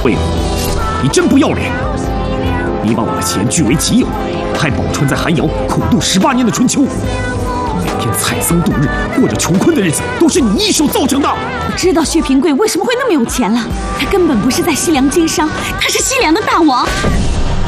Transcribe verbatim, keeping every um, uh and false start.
魏武，你真不要脸！你把我的钱据为己有，害宝钏在寒窑苦度十八年的春秋。 每天采桑度日，过着穷困的日子，都是你一手造成的。 我知道薛平贵为什么会那么有钱了，他根本不是在西凉经商，他是西凉的大王。